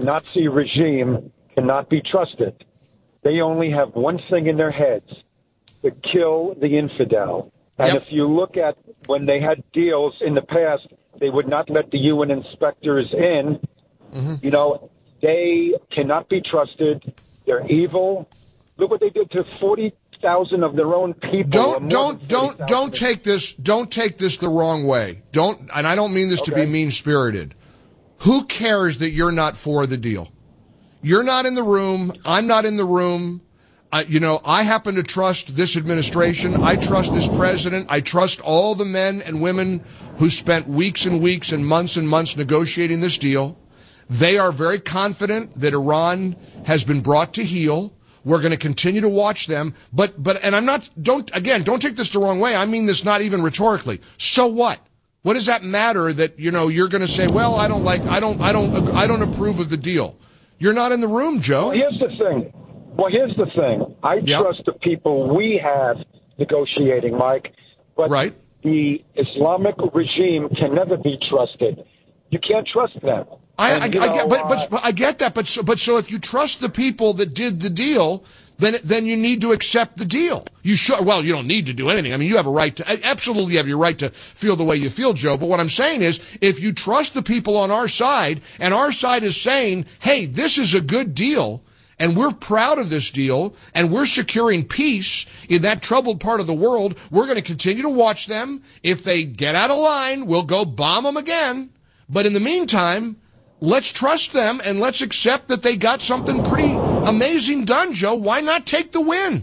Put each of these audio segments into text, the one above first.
Nazi regime cannot be trusted. They only have one thing in their heads, to kill the infidel. And if you look at when they had deals in the past, they would not let the UN inspectors in. You know, they cannot be trusted. They're evil. Look what they did to 40,000 of their own people. Don't take this the wrong way. And I don't mean this to be mean-spirited. Who cares that you're not for the deal? You're not in the room. I'm not in the room. I happen to trust this administration. I trust this president. I trust all the men and women who spent weeks and weeks and months negotiating this deal. They are very confident that Iran has been brought to heel. We're going to continue to watch them. And I'm not, don't take this the wrong way. I mean this not even rhetorically. So what? What does that matter that, you're going to say, well, I don't approve of the deal. You're not in the room, Joe. Well, here's the thing. I trust the people we have negotiating, Mike. But the Islamic regime can never be trusted. You can't trust them. I get that. But so if you trust the people that did the deal, then you need to accept the deal. You don't need to do anything. I mean, you have a right to, absolutely have your right to feel the way you feel, Joe. But what I'm saying is, if you trust the people on our side, and our side is saying, hey, this is a good deal, and we're proud of this deal, and we're securing peace in that troubled part of the world, we're going to continue to watch them. If they get out of line, we'll go bomb them again. But in the meantime, let's trust them and let's accept that they got something pretty amazing done, Joe. Why not take the win?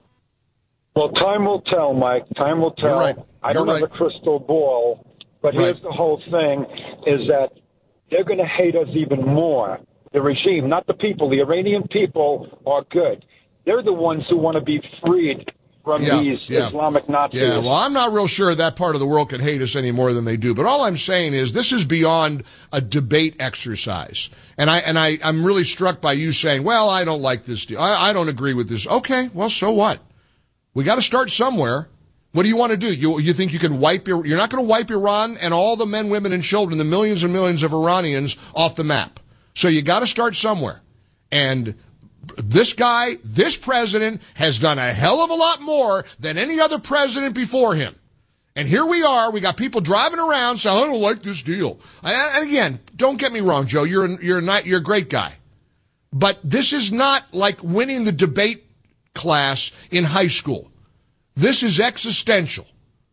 Well, time will tell, Mike. Time will tell. Right. I don't have a crystal ball, but here's the whole thing, is that they're going to hate us even more. The regime, not the people. The Iranian people are good. They're the ones who want to be freed from these Islamic Nazis. Yeah, well, I'm not real sure that part of the world can hate us any more than they do. But all I'm saying is this is beyond a debate exercise. And I'm really struck by you saying, well, I don't like this deal. I don't agree with this. Okay, well, so what? We got to start somewhere. What do you want to do? You think you can you're not going to wipe Iran and all the men, women, and children, the millions and millions of Iranians off the map. So you got to start somewhere. And this president has done a hell of a lot more than any other president before him. And here we are. We got people driving around saying, I don't like this deal. And again, don't get me wrong, Joe. You're a great guy. But this is not like winning the debate class in high school. This is existential.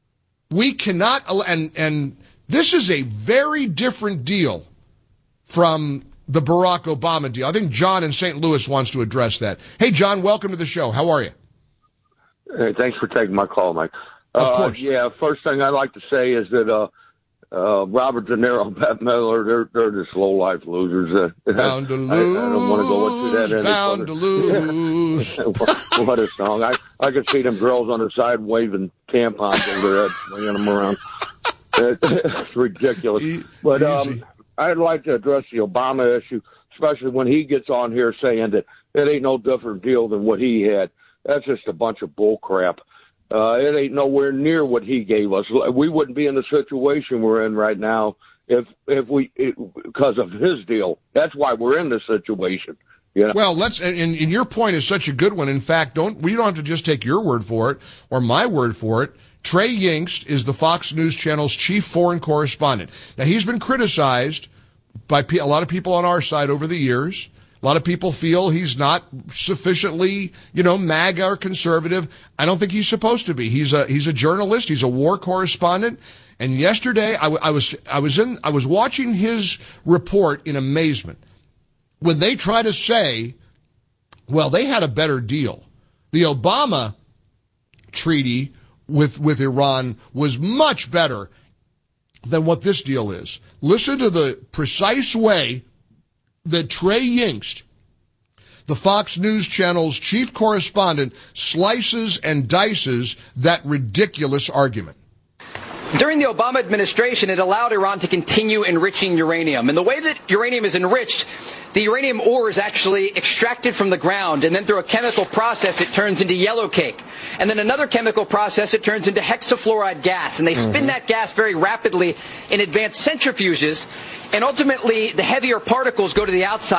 We cannot, and this is a very different deal from the Barack Obama deal. I think John in St. Louis wants to address that. Hey, John, welcome to the show. How are you? Hey, thanks for taking my call, Mike. Of course. First thing I'd like to say is that Robert De Niro and Bette Midler, they're just low-life losers. Bound to lose, I don't want to go into that. Bound to lose. What a song. I could see them girls on the side waving tampons over their heads, swinging them around. It's ridiculous. But I'd like to address the Obama issue, especially when he gets on here saying that it ain't no different deal than what he had. That's just a bunch of bull crap. It ain't nowhere near what he gave us. We wouldn't be in the situation we're in right now because of his deal. That's why we're in this situation. Yeah. Well, and your point is such a good one. In fact, we don't have to just take your word for it or my word for it. Trey Yingst is the Fox News Channel's chief foreign correspondent. Now, he's been criticized by a lot of people on our side over the years. A lot of people feel he's not sufficiently, MAGA or conservative. I don't think he's supposed to be. He's a journalist. He's a war correspondent. And yesterday, I was watching his report in amazement when they try to say, well, they had a better deal. The Obama treaty with Iran was much better than what this deal is. Listen to the precise way that Trey Yingst, the Fox News Channel's chief correspondent, slices and dices that ridiculous argument. During the Obama administration, it allowed Iran to continue enriching uranium. And the way that uranium is enriched, the uranium ore is actually extracted from the ground, and then through a chemical process, it turns into yellow cake. And then another chemical process, it turns into hexafluoride gas. And they spin that gas very rapidly in advanced centrifuges, and ultimately the heavier particles go to the outside.